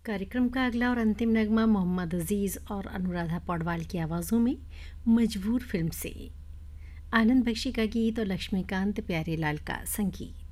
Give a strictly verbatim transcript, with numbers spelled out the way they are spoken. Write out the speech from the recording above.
कार्यक्रम का अगला और अंतिम नगमा मोहम्मद अजीज़ और अनुराधा पौडवाल की आवाज़ों में मजबूर फिल्म से। आनंद बख्शी का गीत और लक्ष्मीकांत प्यारेलाल का संगीत।